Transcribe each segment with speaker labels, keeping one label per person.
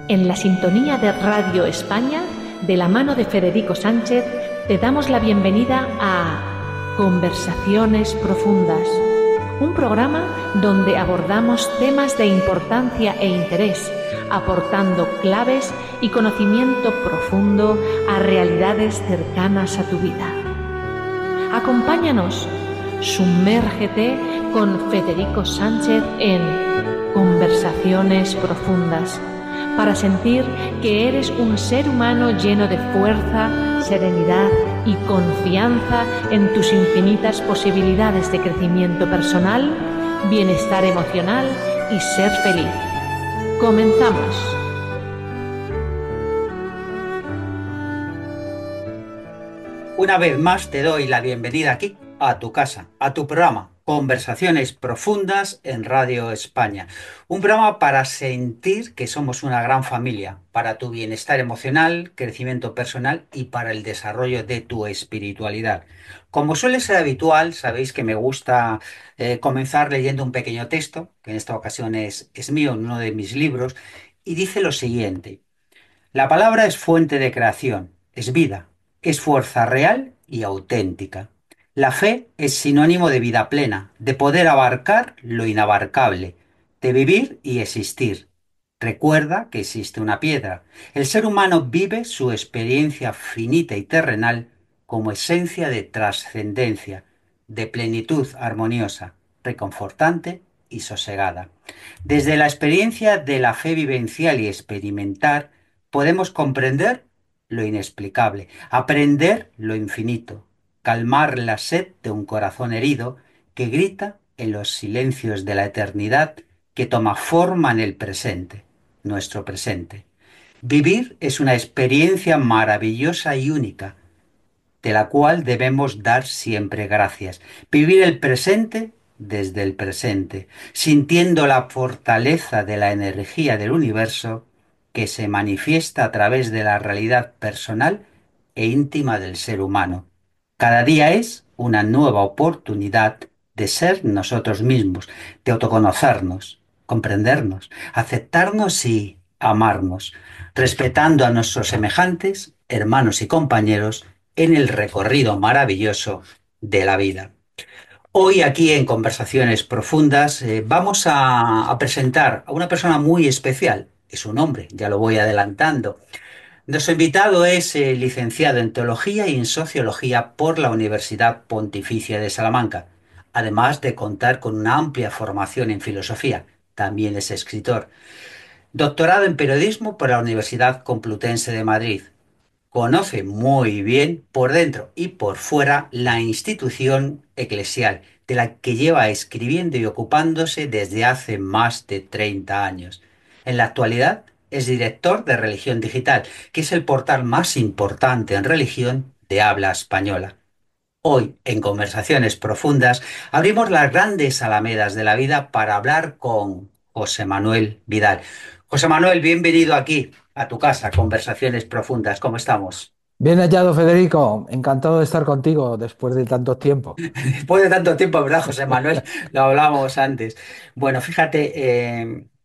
Speaker 1: En la sintonía de Radio España, de la mano de Federico Sánchez, te damos la bienvenida a Conversaciones Profundas, un programa donde abordamos temas de importancia e interés, aportando claves y conocimiento profundo a realidades cercanas a tu vida. Acompáñanos, sumérgete con Federico Sánchez en Conversaciones Profundas, para sentir que eres un ser humano lleno de fuerza, serenidad y confianza en tus infinitas posibilidades de crecimiento personal, bienestar emocional y ser feliz. Comenzamos.
Speaker 2: Una vez más te doy la bienvenida aquí, a tu casa, a tu programa, Conversaciones Profundas en Radio España. Un programa para sentir que somos una gran familia, para tu bienestar emocional, crecimiento personal y para el desarrollo de tu espiritualidad. Como suele ser habitual, sabéis que me gusta comenzar leyendo un pequeño texto, que en esta ocasión es mío, en uno de mis libros, y dice lo siguiente. La palabra es fuente de creación, es vida, es fuerza real y auténtica. La fe es sinónimo de vida plena, de poder abarcar lo inabarcable, de vivir y existir. Recuerda que existe una piedra. El ser humano vive su experiencia finita y terrenal como esencia de trascendencia, de plenitud armoniosa, reconfortante y sosegada. Desde la experiencia de la fe vivencial y experimentar, podemos comprender lo inexplicable, aprender lo infinito, calmar la sed de un corazón herido que grita en los silencios de la eternidad que toma forma en el presente, nuestro presente. Vivir es una experiencia maravillosa y única, de la cual debemos dar siempre gracias. Vivir el presente desde el presente, sintiendo la fortaleza de la energía del universo que se manifiesta a través de la realidad personal e íntima del ser humano. Cada día es una nueva oportunidad de ser nosotros mismos, de autoconocernos, comprendernos, aceptarnos y amarnos, respetando a nuestros semejantes, hermanos y compañeros en el recorrido maravilloso de la vida. Hoy aquí en Conversaciones Profundas vamos a presentar a una persona muy especial. Es un hombre, ya lo voy adelantando. Nuestro invitado es licenciado en Teología y en Sociología por la Universidad Pontificia de Salamanca, además de contar con una amplia formación en filosofía. También es escritor. Doctorado en Periodismo por la Universidad Complutense de Madrid. Conoce muy bien por dentro y por fuera la institución eclesial, de la que lleva escribiendo y ocupándose desde hace más de 30 años. En la actualidad es director de Religión Digital, que es el portal más importante en religión de habla española. Hoy, en Conversaciones Profundas, abrimos las grandes alamedas de la vida para hablar con José Manuel Vidal. José Manuel, bienvenido aquí a tu casa, Conversaciones Profundas. ¿Cómo estamos?
Speaker 3: Bien hallado, Federico. Encantado de estar contigo después de tanto tiempo.
Speaker 2: Después de tanto tiempo, ¿verdad, José Manuel? Lo hablábamos antes. Bueno, fíjate,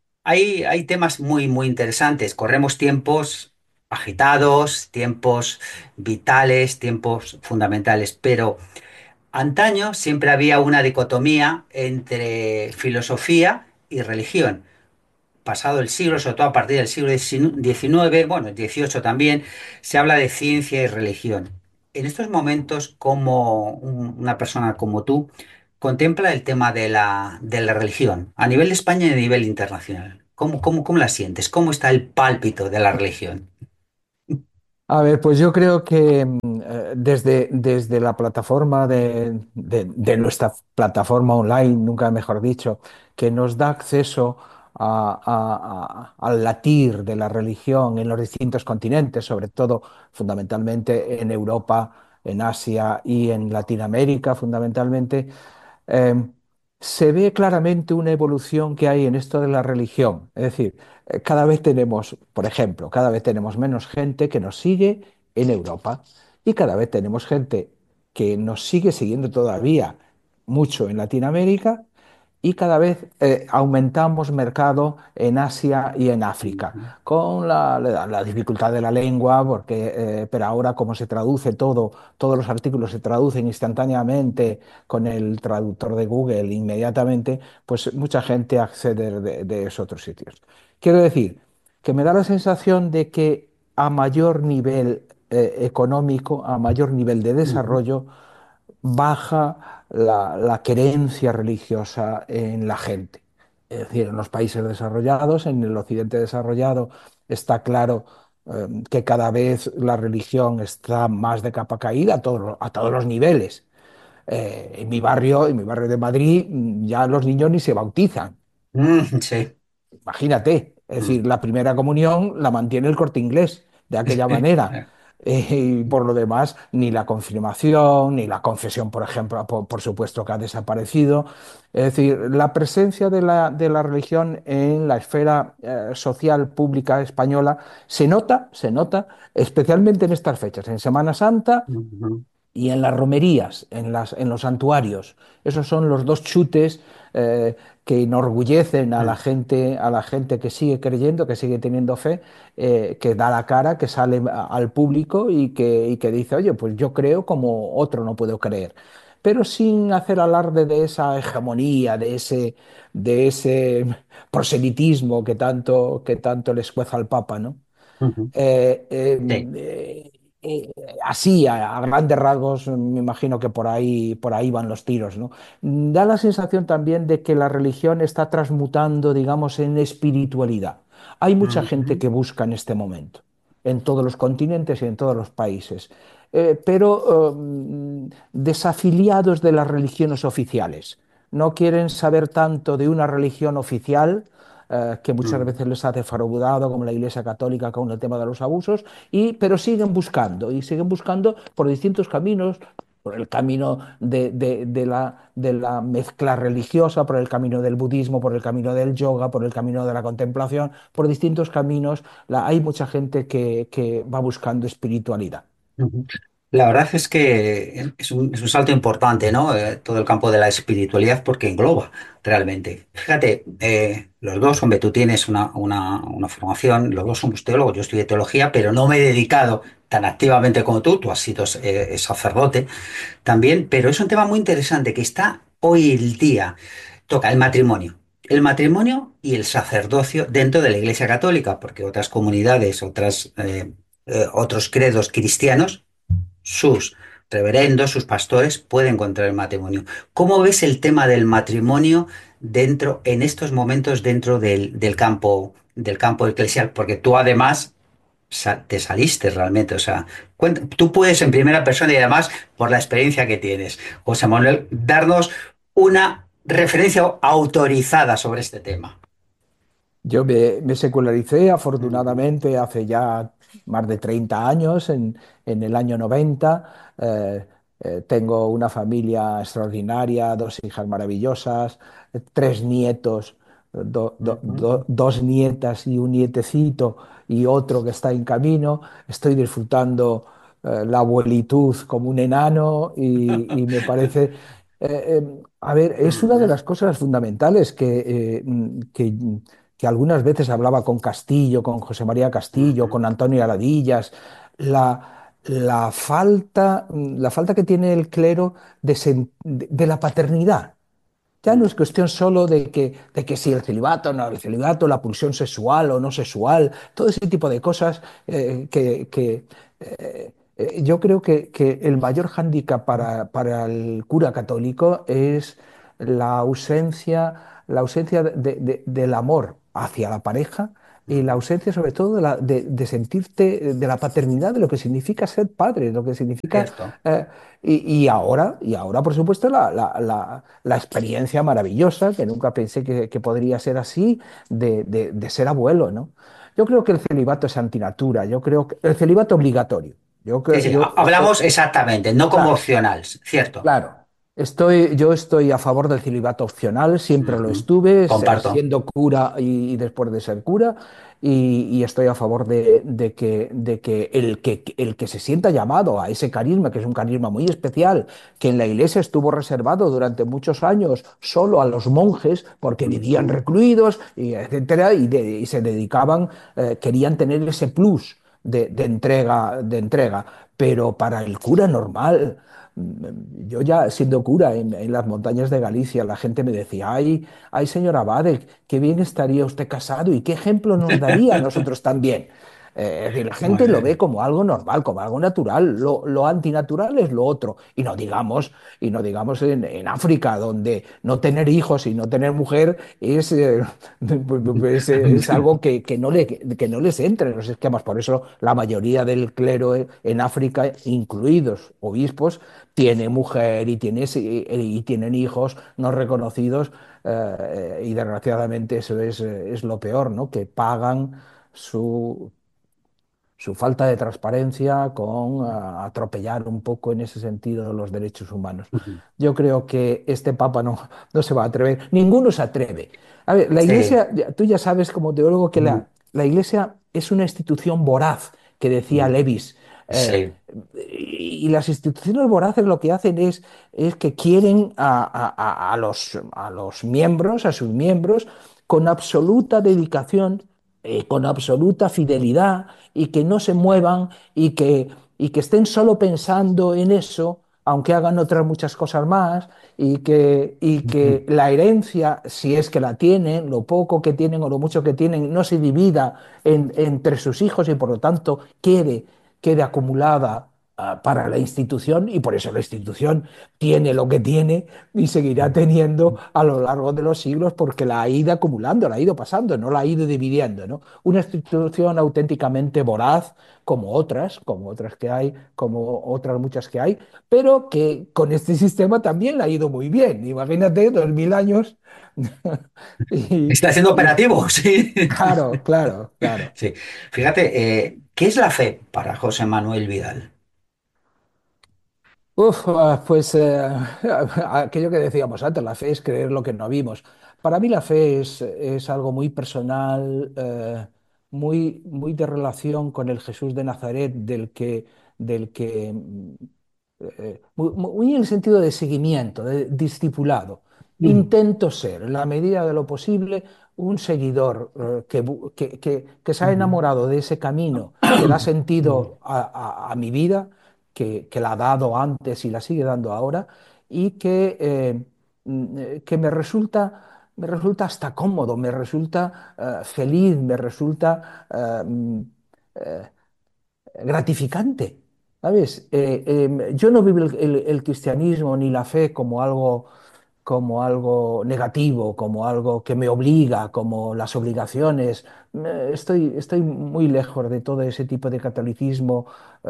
Speaker 2: hay temas muy interesantes. Corremos tiempos agitados, tiempos vitales, tiempos fundamentales, pero antaño siempre había una dicotomía entre filosofía y religión. Pasado el siglo, sobre todo a partir del siglo XIX, bueno, el XVIII también, se habla de ciencia y religión. En estos momentos, como una persona como tú contempla el tema de la religión a nivel de España y a nivel internacional? ¿Cómo la sientes? ¿Cómo está el pálpito de la religión?
Speaker 3: A ver, pues yo creo que desde la plataforma de nuestra plataforma online, nunca mejor dicho, que nos da acceso al latir de la religión en los distintos continentes, sobre todo fundamentalmente en Europa, en Asia y en Latinoamérica, fundamentalmente. eh, Se ve claramente una evolución que hay en esto de la religión. Es decir, cada vez tenemos, por ejemplo, cada vez tenemos menos gente que nos sigue en Europa y cada vez tenemos gente que nos sigue siguiendo todavía mucho en Latinoamérica y cada vez aumentamos mercado en Asia y en África,
Speaker 2: ujú,
Speaker 3: con la dificultad de la lengua, porque, pero ahora como se traduce todo, todos los artículos se traducen instantáneamente con el traductor de Google inmediatamente, pues mucha gente accede de esos otros sitios. Quiero decir que me da la sensación de que a mayor nivel económico, a mayor nivel de
Speaker 2: ujú,
Speaker 3: desarrollo, baja la creencia religiosa en la gente. Es decir, en los países desarrollados, en el occidente desarrollado, está claro que cada vez la religión está más de capa caída a todos los niveles. En mi barrio de Madrid, ya los niños ni se bautizan.
Speaker 2: sí.
Speaker 3: Imagínate, es decir, la primera comunión la mantiene el Corte Inglés de aquella manera. Y por lo demás, ni la confirmación, ni la confesión, por ejemplo, por supuesto que ha desaparecido. Es decir, la presencia de la religión en la esfera social pública española se nota especialmente en estas fechas, en Semana Santa
Speaker 2: Ujú,
Speaker 3: y en las romerías, en los santuarios. Esos son los dos chutes que enorgullecen a la gente que sigue creyendo, que sigue teniendo fe, que da la cara, que sale al público y que dice, oye, pues yo creo como otro no puedo creer. Pero sin hacer alarde de esa hegemonía, de ese proselitismo que tanto les cueza al Papa, ¿no?
Speaker 2: ujú,
Speaker 3: Eh,
Speaker 2: sí.
Speaker 3: así, a grandes rasgos, me imagino que por ahí van los tiros, ¿no? Da la sensación también de que la religión está transmutando, digamos, en espiritualidad. Hay mucha gente
Speaker 2: Ujú,
Speaker 3: que busca en este momento, en todos los continentes y en todos los países, pero desafiliados de las religiones oficiales. No quieren saber tanto de una religión oficial que muchas
Speaker 2: ujú,
Speaker 3: veces les ha defraudado, como la Iglesia Católica con el tema de los abusos, pero y siguen buscando por distintos caminos, por el camino de la mezcla religiosa, por el camino del budismo, por el camino del yoga, por el camino de la contemplación, por distintos caminos. Hay mucha gente que va buscando espiritualidad.
Speaker 2: ujú. La verdad es que es un salto importante, ¿no? Todo el campo de la espiritualidad porque engloba realmente. Fíjate, los dos, hombre, tú tienes una formación, los dos somos teólogos, yo estudié teología, pero no me he dedicado tan activamente como tú has sido sacerdote también, pero es un tema muy interesante que está hoy el día. Toca el matrimonio. El matrimonio y el sacerdocio dentro de la Iglesia Católica, porque otras comunidades, otros credos cristianos, sus reverendos, sus pastores pueden contraer el matrimonio. ¿Cómo ves el tema del matrimonio en estos momentos, dentro del campo eclesial? Porque tú además te saliste realmente, o sea, tú puedes en primera persona y además por la experiencia que tienes, José Manuel, darnos una referencia autorizada sobre este tema.
Speaker 3: Me secularicé
Speaker 2: Ujú,
Speaker 3: afortunadamente hace ya más de 30 años, en el año 90. Tengo una familia extraordinaria, dos hijas maravillosas, tres nietos,
Speaker 2: ujú,
Speaker 3: dos nietas y un nietecito y otro que está en camino. Estoy disfrutando la abuelitud como un enano y me parece... a ver, es una de
Speaker 2: ujú,
Speaker 3: las cosas fundamentales que algunas veces hablaba con Castillo, con José María Castillo,
Speaker 2: ujú,
Speaker 3: con Antonio Aradillas, la falta que tiene el clero de la paternidad. Ya no es cuestión solo de que si el celibato, no el celibato, la pulsión sexual o no sexual, todo ese tipo de cosas yo creo que el mayor hándicap para el cura católico es la ausencia del amor hacia la pareja y la
Speaker 2: ujú.
Speaker 3: ausencia sobre todo de sentirte de la paternidad, de lo que significa ser padre, de lo que significa
Speaker 2: Cierto.
Speaker 3: eh, y ahora, por supuesto, la experiencia maravillosa, que nunca pensé que podría ser así, de ser abuelo, ¿no? Yo creo que el celibato es antinatura, yo creo que el celibato obligatorio.
Speaker 2: Sí, sí, hablamos exactamente, no como
Speaker 3: Claro,
Speaker 2: opcional, cierto.
Speaker 3: claro. Yo estoy a favor del celibato opcional, siempre lo
Speaker 2: Ujú.
Speaker 3: estuve,
Speaker 2: Comparto.
Speaker 3: siendo cura y después de ser cura, y estoy a favor de que el que se sienta llamado a ese carisma, que es un carisma muy especial, que en la iglesia estuvo reservado durante muchos años solo a los monjes, porque vivían
Speaker 2: Ujú.
Speaker 3: recluidos, y etcétera, y se dedicaban, querían tener ese plus de entrega, pero para el cura normal. Yo ya siendo cura en las montañas de Galicia, la gente me decía, ay, señor Abade, qué bien estaría usted casado y qué ejemplo nos daría a nosotros también. Es decir, la
Speaker 2: Muy
Speaker 3: gente lo ve
Speaker 2: bien.
Speaker 3: como algo normal, como algo natural. Lo antinatural es lo otro. Y no digamos en África, donde no tener hijos y no tener mujer es algo que no les entra en los esquemas. Por eso la mayoría del clero en África, incluidos obispos, tiene mujer y tienen hijos no reconocidos, y desgraciadamente eso es lo peor, ¿no? Que pagan su, su falta de transparencia con atropellar un poco en ese sentido los derechos humanos.
Speaker 2: Ujú.
Speaker 3: Yo creo que este Papa no se va a atrever, ninguno se atreve. A ver, la
Speaker 2: Sí.
Speaker 3: Iglesia, tú ya sabes como teólogo que
Speaker 2: Ujú.
Speaker 3: la Iglesia es una institución voraz, que decía
Speaker 2: Ujú.
Speaker 3: Levis.
Speaker 2: Sí.
Speaker 3: Y las instituciones voraces lo que hacen es que quieren a los miembros, a sus miembros, con absoluta dedicación, con absoluta fidelidad, y que no se muevan, y que estén solo pensando en eso, aunque hagan otras muchas cosas más, y que
Speaker 2: Ujú.
Speaker 3: la herencia, si es que la tienen, lo poco que tienen o lo mucho que tienen, no se divida entre sus hijos, y por lo tanto quede acumulada para la institución, y por eso la institución tiene lo que tiene y seguirá teniendo a lo largo de los siglos, porque la ha ido acumulando, la ha ido pasando, no la ha ido dividiendo, ¿no? Una institución auténticamente voraz, como otras que hay, como otras muchas que hay, pero que con este sistema también le ha ido muy bien. Imagínate, 2000 años. y,
Speaker 2: Está siendo
Speaker 3: y
Speaker 2: operativo, sí.
Speaker 3: claro, claro, claro.
Speaker 2: Sí. Fíjate, ¿qué es la fe para José Manuel Vidal?
Speaker 3: Pues aquello que decíamos antes, la fe es creer lo que no vimos. Para mí la fe es algo muy personal, muy, muy de relación con el Jesús de Nazaret, muy en el sentido de seguimiento, de discipulado.
Speaker 2: Mm.
Speaker 3: Intento ser, en la medida de lo posible, un seguidor que se ha
Speaker 2: Ujú.
Speaker 3: enamorado de ese camino que da
Speaker 2: Mm.
Speaker 3: sentido a mi vida, que la ha dado antes y la sigue dando ahora, y que me resulta hasta cómodo, me resulta feliz, me resulta eh, gratificante. ¿Sabes? Yo no vivo el cristianismo ni la fe como algo negativo, como algo que me obliga, como las obligaciones. Estoy muy lejos de todo ese tipo de catolicismo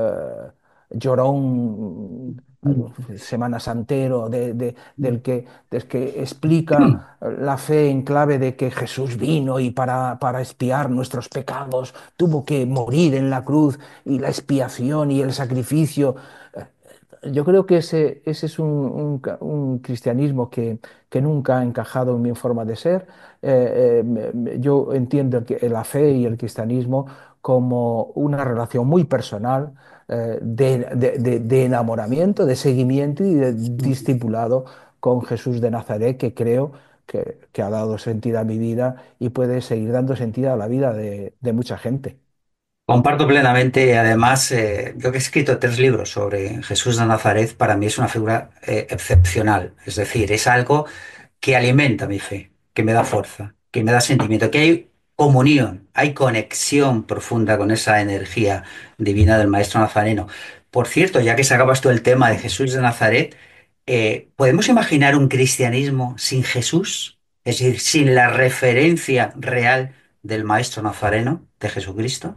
Speaker 3: llorón, semana santero, del que explica la fe en clave de que Jesús vino y para expiar nuestros pecados tuvo que morir en la cruz, y la expiación y el sacrificio. Yo creo que ese es un cristianismo que nunca ha encajado en mi forma de ser. Yo entiendo la fe y el cristianismo como una relación muy personal, de enamoramiento, de seguimiento y de discipulado con Jesús de Nazaret, que creo que ha dado sentido a mi vida y puede seguir dando sentido a la vida de mucha gente.
Speaker 2: Comparto plenamente, además, yo que he escrito 3 libros sobre Jesús de Nazaret, para mí es una figura excepcional, es decir, es algo que alimenta mi fe, que me da fuerza, que me da sentimiento, que hay comunión, hay conexión profunda con esa energía divina del Maestro Nazareno. Por cierto, ya que sacabas tú el tema de Jesús de Nazaret, ¿podemos imaginar un cristianismo sin Jesús? Es decir, sin la referencia real del Maestro Nazareno, de Jesucristo.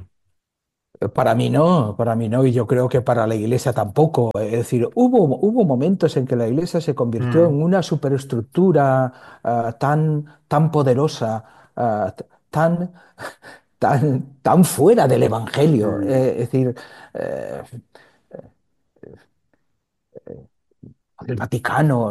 Speaker 3: Para mí no, y yo creo que para la Iglesia tampoco. Es decir, hubo momentos en que la Iglesia se convirtió
Speaker 2: Mm.
Speaker 3: en una superestructura tan poderosa, tan, tan fuera del Evangelio.
Speaker 2: Mm.
Speaker 3: Es decir, eh, el Vaticano,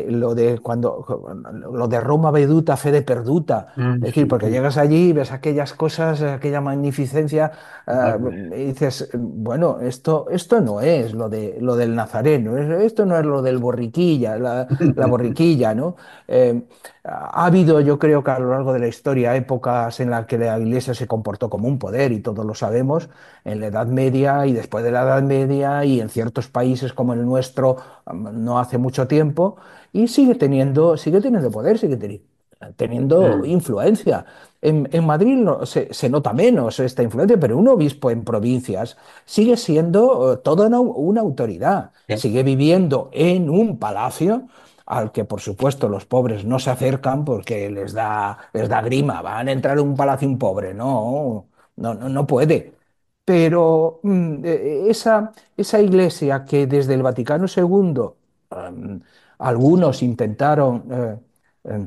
Speaker 3: lo de Roma veduta, fede perduta. Es decir, porque
Speaker 2: Mm.
Speaker 3: llegas allí y ves aquellas cosas, aquella magnificencia,
Speaker 2: Vale.
Speaker 3: y dices, bueno, esto no es lo del Nazareno, esto no es lo del borriquilla, la borriquilla, ¿no? Eh, ha habido, yo creo que a lo largo de la historia, épocas en las que la Iglesia se comportó como un poder, y todos lo sabemos, en la Edad Media y después de la Edad Media, y en ciertos países como el nuestro no hace mucho tiempo, y sigue teniendo poder, teniendo
Speaker 2: Mm.
Speaker 3: influencia. En Madrid se nota menos esta influencia, pero un obispo en provincias sigue siendo toda una autoridad,
Speaker 2: Bien.
Speaker 3: sigue viviendo en un palacio al que, por supuesto, los pobres no se acercan porque les da grima. Van a entrar en un palacio un pobre, no puede. Pero esa iglesia que desde el Vaticano II algunos intentaron eh,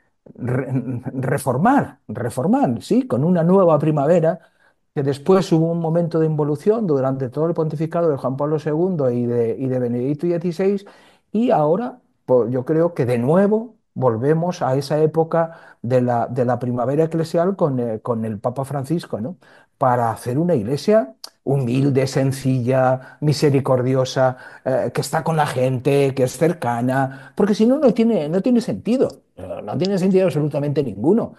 Speaker 3: reformar, sí, con una nueva primavera, que después hubo un momento de involución durante todo el pontificado de Juan Pablo II y de Benedicto XVI, y ahora pues, yo creo que de nuevo volvemos a esa época de la primavera eclesial con el Papa Francisco, ¿no? Para hacer una iglesia humilde, sencilla, misericordiosa, que está con la gente, que es cercana, porque si no, no tiene sentido, no tiene sentido absolutamente ninguno.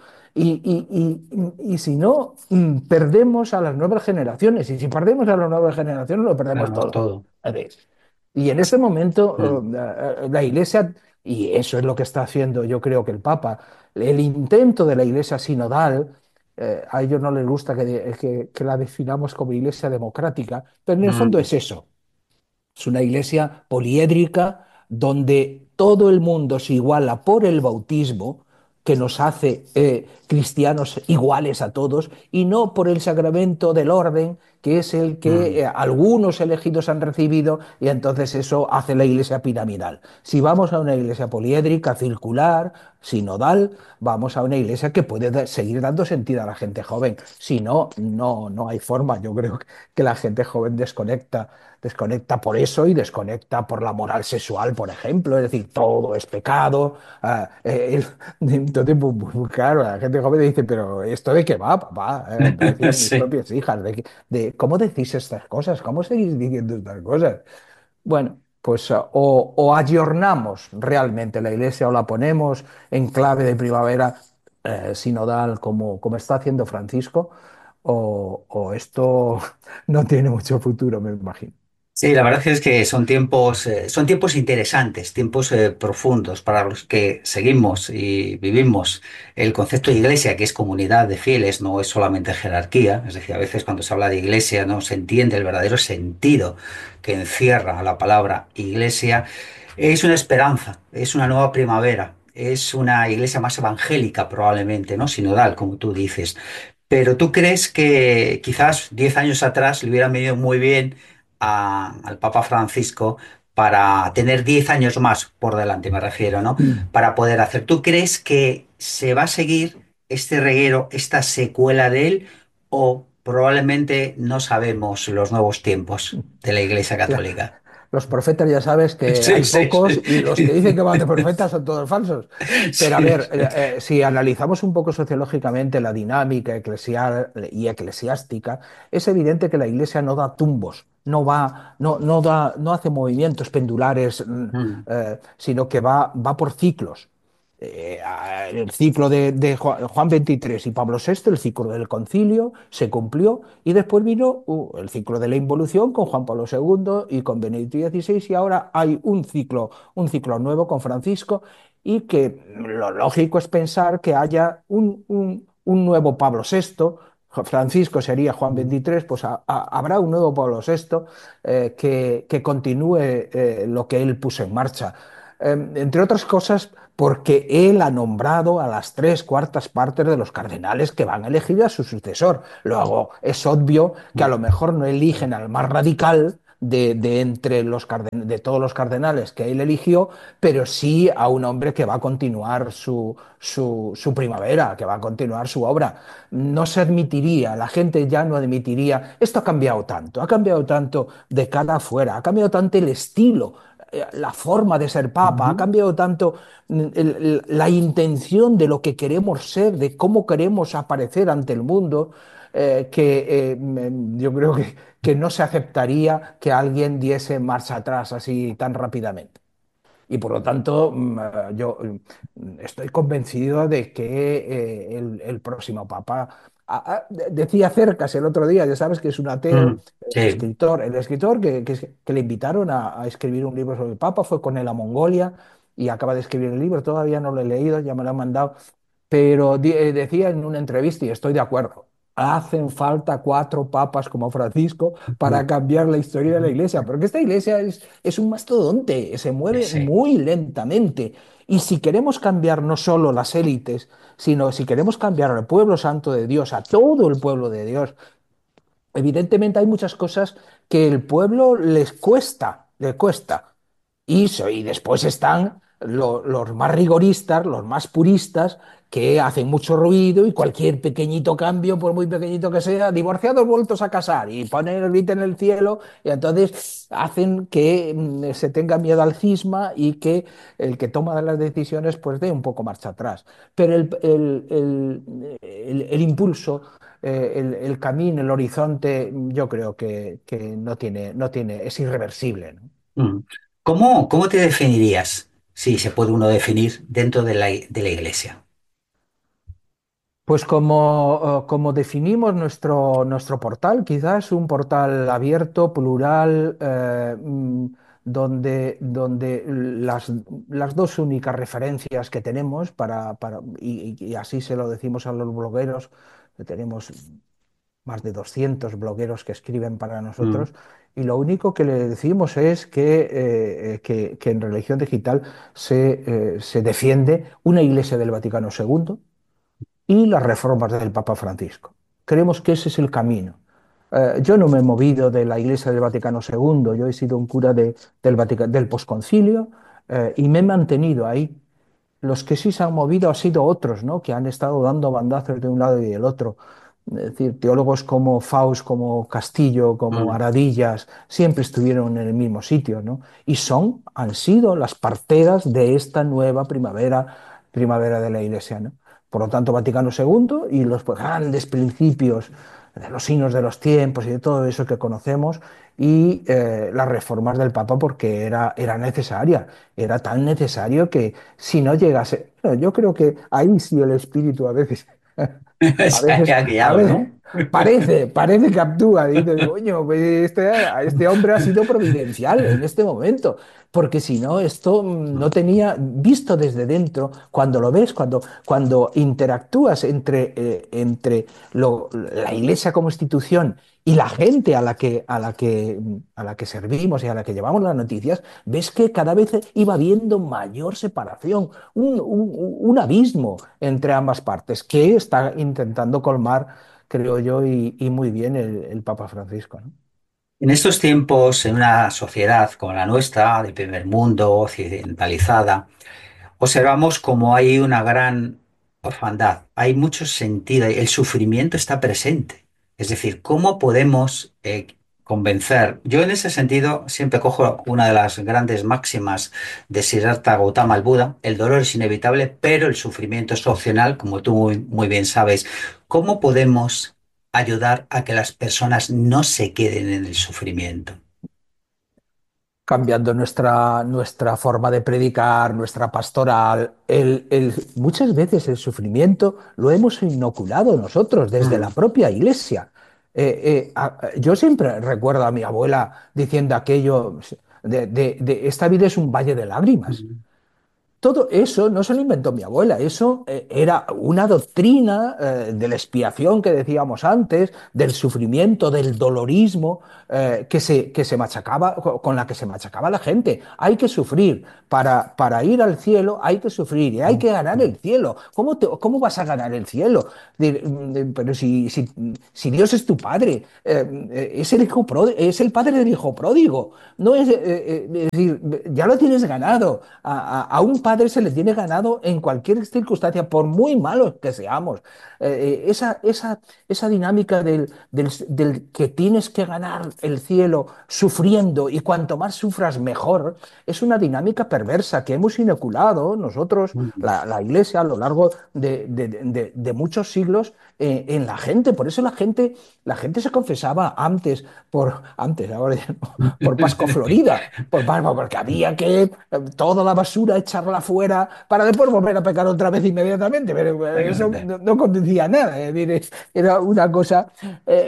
Speaker 3: Y si no, perdemos a las nuevas generaciones, y si perdemos a las nuevas generaciones, lo perdemos
Speaker 2: Perdemos
Speaker 3: todo.
Speaker 2: todo.
Speaker 3: ¿Sabes? Y en este momento,
Speaker 2: Mm.
Speaker 3: la Iglesia, y eso es lo que está haciendo yo creo que el Papa, el intento de la Iglesia sinodal, a ellos no les gusta que la definamos como Iglesia democrática, pero en el fondo
Speaker 2: Mm.
Speaker 3: es eso. Es una iglesia poliédrica donde todo el mundo se iguala por el bautismo, que nos hace cristianos iguales a todos, y no por el sacramento del orden, que es el que
Speaker 2: Mm.
Speaker 3: algunos elegidos han recibido, y entonces eso hace la iglesia piramidal. Si vamos a una iglesia poliédrica, circular, sinodal, vamos a una iglesia que puede seguir dando sentido a la gente joven. Si no, no hay forma. Yo creo que la gente joven desconecta por eso, y desconecta por la moral sexual, por ejemplo, es decir, todo es pecado. Entonces, claro, la gente joven dice, pero ¿esto de qué va, papá? Me decían mis
Speaker 2: Sí.
Speaker 3: propias hijas, ¿cómo decís estas cosas? ¿Cómo seguís diciendo estas cosas? Bueno, pues o ayornamos realmente la iglesia o la ponemos en clave de primavera sinodal como está haciendo Francisco, o esto no tiene mucho futuro, me imagino.
Speaker 2: Sí, la verdad es que son tiempos interesantes, tiempos profundos para los que seguimos y vivimos el concepto de iglesia, que es comunidad de fieles, no es solamente jerarquía. Es decir, a veces cuando se habla de iglesia no se entiende el verdadero sentido que encierra la palabra iglesia. Es una esperanza, es una nueva primavera, es una iglesia más evangélica probablemente, ¿no? Sinodal, como tú dices. Pero ¿tú crees que quizás 10 años atrás le hubieran venido muy bien al Papa Francisco para tener 10 años más por delante, me refiero, ¿no? Para poder hacer. ¿Tú crees que se va a seguir este reguero, esta secuela de él, o probablemente no sabemos los nuevos tiempos de la Iglesia
Speaker 3: Ya,
Speaker 2: Católica?
Speaker 3: los profetas ya sabes que
Speaker 2: Sí,
Speaker 3: hay
Speaker 2: sí,
Speaker 3: pocos,
Speaker 2: sí.
Speaker 3: y los que dicen que van de profetas son todos falsos. Pero a
Speaker 2: Sí,
Speaker 3: ver,
Speaker 2: sí.
Speaker 3: si analizamos un poco sociológicamente la dinámica eclesial y eclesiástica, es evidente que la Iglesia no da tumbos, no hace movimientos pendulares,
Speaker 2: Mm.
Speaker 3: sino que va por ciclos. El ciclo de Juan XXIII y Pablo VI, el ciclo del concilio, se cumplió, y después vino el ciclo de la involución con Juan Pablo II y con Benedicto XVI, y ahora hay un ciclo nuevo con Francisco, y que lo lógico es pensar que haya un nuevo Pablo VI. Francisco sería Juan
Speaker 2: Mm.
Speaker 3: XXIII, pues habrá un nuevo Pablo VI que continúe lo que él puso en marcha. Entre otras cosas, porque él ha nombrado a las tres cuartas partes de los cardenales que van a elegir a su sucesor. Luego, es obvio que a lo mejor no eligen al más radical de entre de todos los cardenales que él eligió, pero sí a un hombre que va a continuar su primavera, que va a continuar su obra. No se admitiría, la gente ya no admitiría, esto ha cambiado tanto de cara afuera, ha cambiado tanto el estilo. la forma de ser papa, ha
Speaker 2: Ujú.
Speaker 3: cambiado tanto la intención de lo que queremos ser, de cómo queremos aparecer ante el mundo, yo creo que no se aceptaría que alguien diese marcha atrás así tan rápidamente. Y por lo tanto, yo estoy convencido de que el próximo papa, decía Cercas el otro día, ya sabes que es un ateo,
Speaker 2: Mm, sí,
Speaker 3: el escritor que le invitaron a escribir un libro sobre el papa, fue con él a Mongolia y acaba de escribir el libro, todavía no lo he leído, ya me lo han mandado, pero decía en una entrevista, y estoy de acuerdo, hacen falta cuatro papas como Francisco para cambiar la historia de la iglesia, porque esta iglesia es un mastodonte, se mueve
Speaker 2: sí.
Speaker 3: muy lentamente. Y si queremos cambiar no solo las élites, sino si queremos cambiar al pueblo santo de Dios, a todo el pueblo de Dios, evidentemente hay muchas cosas que el pueblo les cuesta, le cuesta. Y después están los más rigoristas, los más puristas, que hacen mucho ruido y cualquier pequeñito cambio, por muy pequeñito que sea, divorciados vueltos a casar y ponen el grito en el cielo, y entonces hacen que se tenga miedo al cisma y que el que toma las decisiones pues dé un poco marcha atrás. Pero el impulso, el camino, el horizonte, yo creo que no tiene, es irreversible, ¿no?
Speaker 2: Mm. ¿Cómo te definirías, si se puede uno definir dentro de la iglesia?
Speaker 3: Pues como definimos nuestro portal, quizás un portal abierto, plural, donde las dos únicas referencias que tenemos y así se lo decimos a los blogueros, que tenemos más de 200 blogueros que escriben para
Speaker 2: Mm,
Speaker 3: nosotros, y lo único que le decimos es que en religión digital se defiende una iglesia del Vaticano II y las reformas del Papa Francisco. Creemos que ese es el camino. Yo no me he movido de la Iglesia del Vaticano II, yo he sido un cura del posconcilio, y me he mantenido ahí. Los que sí se han movido han sido otros, ¿no? Que han estado dando bandazos de un lado y del otro. Es decir, teólogos como Faust, como Castillo, como
Speaker 2: mm.
Speaker 3: Aradillas, siempre estuvieron en el mismo sitio, ¿no? Y han sido las parteras de esta nueva primavera de la Iglesia, ¿no? Por lo tanto, Vaticano II y los pues, grandes principios de los signos de los tiempos y de todo eso que conocemos, y las reformas del Papa, porque era necesaria, era tan necesario que si no llegase, bueno, yo creo que ahí sí el espíritu a veces, a
Speaker 2: Se
Speaker 3: veces,
Speaker 2: ha
Speaker 3: a
Speaker 2: guiado,
Speaker 3: veces
Speaker 2: ¿no?
Speaker 3: parece que actúa, dice, coño, pues este hombre ha sido providencial en este momento, porque si no, esto no tenía, visto desde dentro, cuando lo ves, cuando interactúas entre la Iglesia como institución y la gente a la que servimos y a la que llevamos las noticias, ves que cada vez iba habiendo mayor separación, un abismo entre ambas partes que está intentando colmar, creo yo, y muy bien el Papa Francisco, ¿no?
Speaker 2: En estos tiempos, en una sociedad como la nuestra, del primer mundo, occidentalizada, observamos como hay una gran orfandad, hay mucho sentido, el sufrimiento está presente. Es decir, ¿cómo podemos convencer? Yo en ese sentido siempre cojo una de las grandes máximas de Siddhartha Gautama, el Buda: el dolor es inevitable, pero el sufrimiento es opcional, como tú muy bien sabes. ¿Cómo podemos ayudar a que las personas no se queden en el sufrimiento?
Speaker 3: Cambiando nuestra forma de predicar, nuestra pastoral. Muchas veces el sufrimiento lo hemos inoculado nosotros desde la
Speaker 2: Mm,
Speaker 3: propia iglesia. Yo siempre recuerdo a mi abuela diciendo aquello de esta vida es un valle de lágrimas.
Speaker 2: mm,
Speaker 3: Todo eso no se lo inventó mi abuela, eso era una doctrina de la expiación que decíamos antes, del sufrimiento, del dolorismo, que se machacaba, con la que se machacaba la gente. Hay que sufrir, para ir al cielo hay que sufrir y hay que ganar
Speaker 2: mm.
Speaker 3: el cielo. ¿Cómo vas a ganar el cielo? Pero si Dios es tu padre, es el padre del hijo pródigo, no es decir, ya lo tienes ganado. A un padre padre se le tiene ganado en cualquier circunstancia, por muy malos que seamos. Esa dinámica del que tienes que ganar el cielo sufriendo y cuanto más sufras mejor, es una dinámica perversa que hemos inoculado nosotros,
Speaker 2: mm,
Speaker 3: la Iglesia, a lo largo de muchos siglos en la gente. Por eso la gente se confesaba antes, ahora ya no, por Pascua Florida, porque había que toda la basura echarla fuera para después volver a pecar otra vez inmediatamente. Pero eso no conducía a nada. Es decir, era una cosa. eh,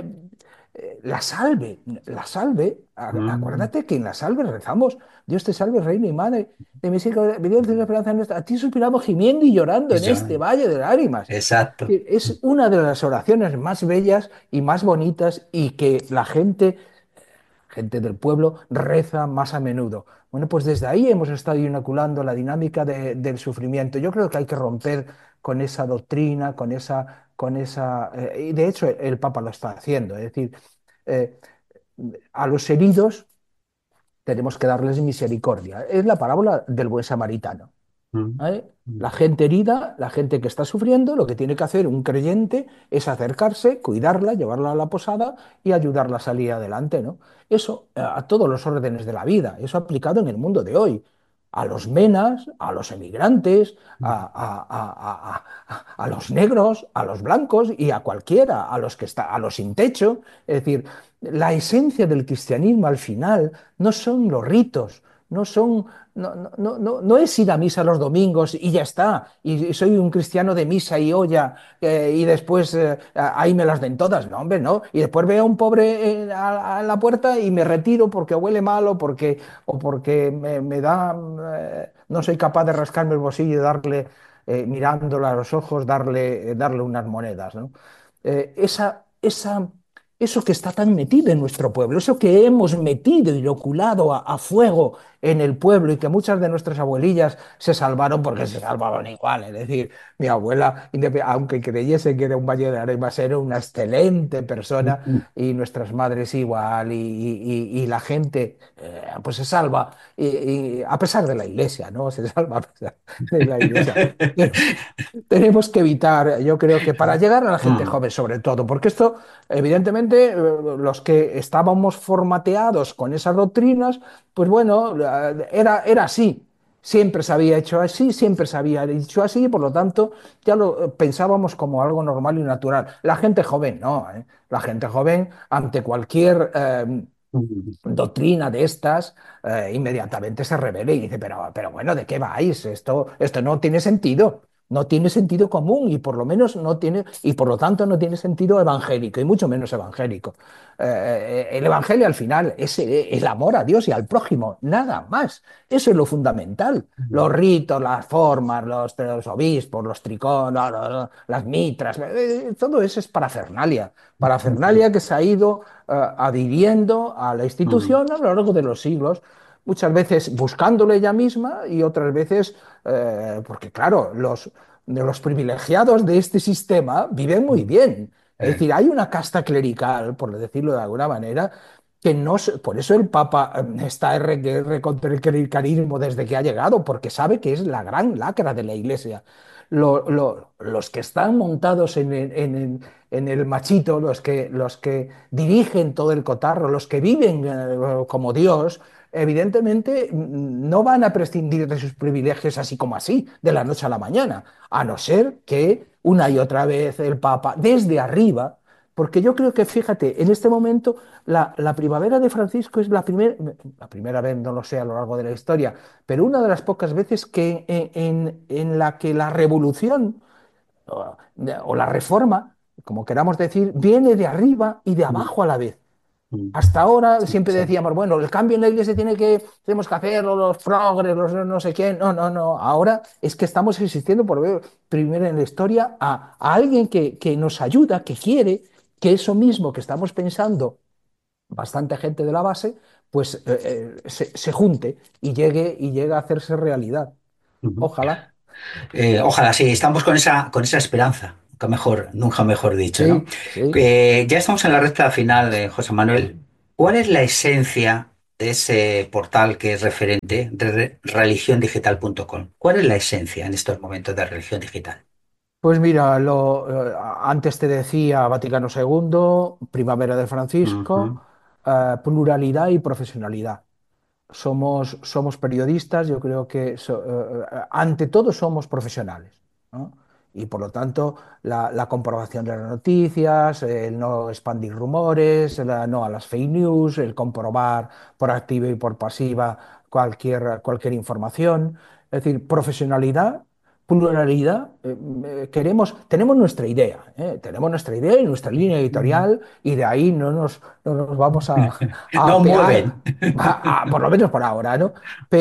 Speaker 2: mm,
Speaker 3: acuérdate que en la salve rezamos, Dios te salve, Reina y Madre de misericordia, mi Dios, de la esperanza nuestra. A ti suspiramos gimiendo y llorando
Speaker 2: pues
Speaker 3: en
Speaker 2: ya,
Speaker 3: este valle de lágrimas.
Speaker 2: exacto.
Speaker 3: Es una de las oraciones más bellas y más bonitas y que la gente del pueblo, reza más a menudo. Bueno, pues desde ahí hemos estado inoculando la dinámica del sufrimiento. Yo creo que hay que romper con esa doctrina, y de hecho el Papa lo está haciendo. Es decir, eh, a los heridos tenemos que darles misericordia. Es la parábola del buen samaritano.
Speaker 2: Mm,
Speaker 3: ¿Vale? La
Speaker 2: mm,
Speaker 3: gente herida, la gente que está sufriendo, lo que tiene que hacer un creyente es acercarse, cuidarla, llevarla a la posada y ayudarla a salir adelante, ¿no? Eso a todos los órdenes de la vida, eso aplicado en el mundo de hoy. A los menas, a los emigrantes,
Speaker 2: mm,
Speaker 3: a los negros, a los blancos y a cualquiera, a los sin techo. Es decir, la esencia del cristianismo al final no son los ritos, no son no es ir a misa los domingos y ya está, y soy un cristiano de misa y olla, y después ahí me las den todas, no, hombre, no. Y después veo a un pobre a la puerta y me retiro porque huele mal o porque me da, no soy capaz de rascarme el bolsillo y darle, mirándole a los ojos, darle unas monedas, ¿no? Eso que está tan metido en nuestro pueblo, eso que hemos metido y inoculado a fuego en el pueblo y que muchas de nuestras abuelillas se salvaron porque se salvaban igual. Es decir, mi abuela, aunque creyese que era un valle de lágrimas, era una excelente persona
Speaker 2: mm,
Speaker 3: y nuestras madres igual y la gente pues se salva y a pesar de la iglesia, ¿no? Se salva a pesar de la iglesia. Pero tenemos que evitar, yo creo que para llegar a la gente
Speaker 2: mm,
Speaker 3: joven sobre todo, porque esto, evidentemente, los que estábamos formateados con esas doctrinas, pues bueno, era así. Siempre se había hecho así, siempre se había dicho así, y por lo tanto ya lo pensábamos como algo normal y natural. La gente joven, no, ¿eh? La gente joven, ante cualquier
Speaker 2: mm,
Speaker 3: doctrina de estas, inmediatamente se revela y dice, pero bueno, ¿de qué vais? Esto no tiene sentido. No tiene sentido común y por lo menos no tiene, y por lo tanto no tiene sentido evangélico, y mucho menos evangélico. El evangelio al final es el amor a Dios y al prójimo, nada más. Eso es lo fundamental.
Speaker 2: mm,
Speaker 3: Los ritos, las formas, los obispos, los triconos, las mitras, todo eso es parafernalia que se ha ido adhiriendo a la
Speaker 2: mm,
Speaker 3: institución a lo largo de los siglos, muchas veces buscándole ella misma y otras veces, porque claro, los privilegiados de este sistema viven muy
Speaker 2: mm,
Speaker 3: bien. Es
Speaker 2: eh,
Speaker 3: decir, hay una casta clerical, por decirlo de alguna manera, que no por eso el Papa está contra el clericalismo desde que ha llegado, porque sabe que es la gran lacra de la Iglesia. Los que están montados en el machito, los que dirigen todo el cotarro, los que viven como Dios, evidentemente no van a prescindir de sus privilegios así como así, de la noche a la mañana, a no ser que una y otra vez el Papa, desde arriba, porque yo creo que, fíjate, en este momento la primavera de Francisco es la primera vez, no lo sé, a lo largo de la historia, pero una de las pocas veces que en la que la revolución o la reforma, como queramos decir, viene de arriba y de
Speaker 2: mm,
Speaker 3: abajo a la vez.
Speaker 2: mm,
Speaker 3: Hasta ahora
Speaker 2: sí,
Speaker 3: siempre
Speaker 2: sí,
Speaker 3: decíamos, bueno, el cambio en la iglesia tenemos que hacerlo, los progres, los no sé quién. No, no, no. Ahora es que estamos existiendo por ver primero en la historia a alguien que nos ayuda, que quiere que eso mismo que estamos pensando, bastante gente de la base, pues se junte y llegue a hacerse realidad.
Speaker 2: ujú.
Speaker 3: Ojalá.
Speaker 2: Ojalá sí, estamos con esa esperanza, nunca mejor dicho, ¿no?
Speaker 3: Sí, sí.
Speaker 2: Ya estamos en la recta final, José Manuel. ¿Cuál es la esencia de ese portal que es referente, religiondigital.com. ¿Cuál es la esencia en estos momentos de religión digital?
Speaker 3: Pues mira, antes te decía Vaticano II, Primavera de Francisco,
Speaker 2: Ujú.
Speaker 3: pluralidad y profesionalidad. Somos periodistas, yo creo que ante todo somos profesionales, ¿no? Y por lo tanto, la comprobación de las noticias, el no expandir rumores, no a las fake news, el comprobar por activa y por pasiva cualquier información. Es decir, profesionalidad, pluralidad. Tenemos nuestra idea, ¿eh? Tenemos nuestra idea y nuestra línea editorial, y de ahí no nos vamos a
Speaker 2: No
Speaker 3: pegar.
Speaker 2: mueven.
Speaker 3: Por lo menos por ahora, ¿no?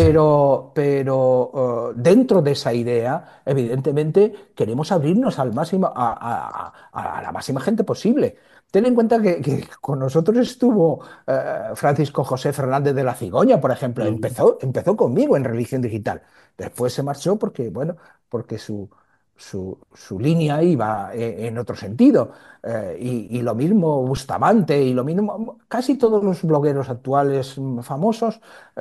Speaker 3: Pero dentro de esa idea, evidentemente, queremos abrirnos al máximo, a la máxima gente posible. Ten en cuenta que con nosotros estuvo Francisco José Fernández de la Cigoña, por ejemplo.
Speaker 2: Ujú.
Speaker 3: Empezó conmigo en Religión Digital. Después se marchó porque, bueno, porque su línea iba en otro sentido. Y lo mismo Bustamante, y lo mismo, casi todos los blogueros actuales famosos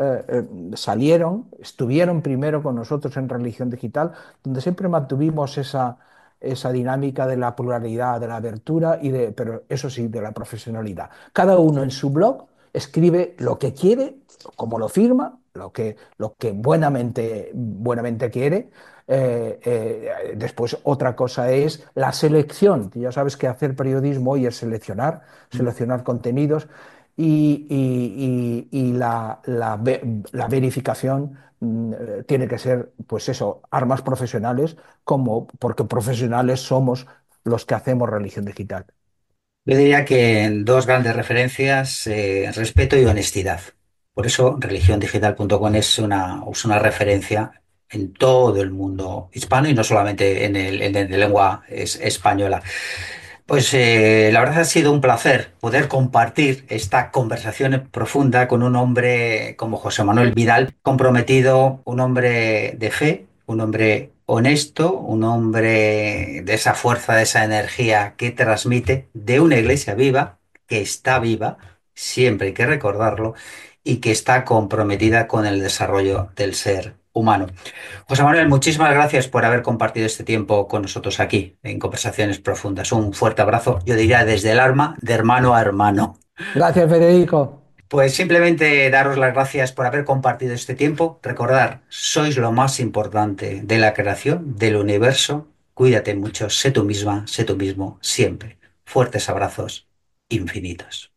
Speaker 3: estuvieron primero con nosotros en Religión Digital, donde siempre mantuvimos esa dinámica de la pluralidad, de la abertura, pero eso sí, de la profesionalidad. Cada uno en su blog escribe lo que quiere, como lo firma, lo que buenamente quiere. Después otra cosa es la selección. Ya sabes que hacer periodismo hoy es seleccionar contenidos, y la verificación tiene que ser, pues eso, armas profesionales, porque profesionales somos los que hacemos religión digital.
Speaker 2: Yo diría que dos grandes referencias, respeto y honestidad. Por eso religiondigital.com es una referencia en todo el mundo hispano y no solamente en el de lengua española. Pues la verdad ha sido un placer poder compartir esta conversación profunda con un hombre como José Manuel Vidal, comprometido, un hombre de fe, un hombre honesto, un hombre de esa fuerza, de esa energía que transmite, de una iglesia viva, que está viva, siempre hay que recordarlo, y que está comprometida con el desarrollo del ser humano. José Manuel, muchísimas gracias por haber compartido este tiempo con nosotros aquí en Conversaciones Profundas. Un fuerte abrazo, yo diría desde el alma, de hermano a hermano.
Speaker 3: Gracias, Federico.
Speaker 2: Pues simplemente daros las gracias por haber compartido este tiempo. Recordar, sois lo más importante de la creación, del universo. Cuídate mucho, sé tú misma, sé tú mismo, siempre. Fuertes abrazos infinitos.